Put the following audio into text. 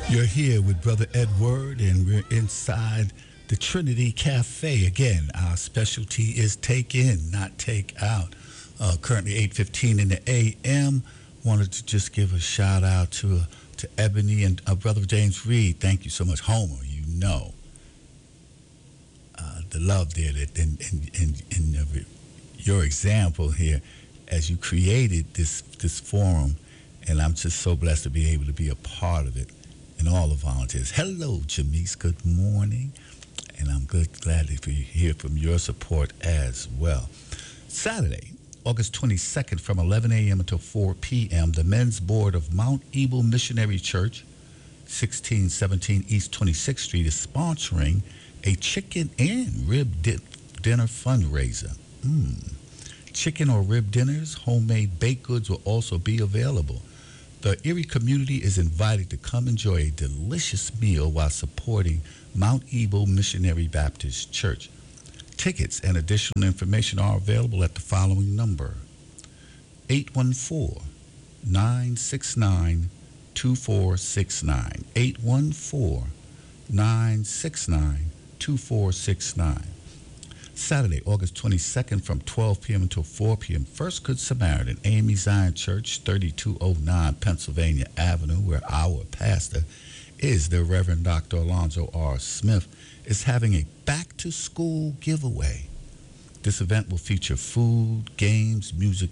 You're here with Brother Edward, and we're inside the Trinity Cafe. Again, our specialty is take in, not take out. Currently 8:15 in the a.m. Wanted to just give a shout out to Ebony and Brother James Reed. Thank you so much. Homer, you know the love there that in your example here as you created this forum, and I'm just so blessed to be able to be a part of it. And all the volunteers. Hello, Jamise. Good morning. And I'm glad to hear from your support as well. Saturday, August 22nd from 11 a.m. until 4 p.m., the Men's Board of Mount Ebal Missionary Church, 1617 East 26th Street, is sponsoring a chicken and rib dinner fundraiser. Chicken or rib dinners, homemade baked goods will also be available. The Erie community is invited to come enjoy a delicious meal while supporting Mount Ebal Missionary Baptist Church. Tickets and additional information are available at the following number: 814-969-2469. 814-969-2469. Saturday, August 22nd from 12 p.m. until 4 p.m. First Good Samaritan, AME Zion Church, 3209 Pennsylvania Avenue, where our pastor is the Reverend Dr. Alonzo R. Smith, is having a back-to-school giveaway. This event will feature food, games, music,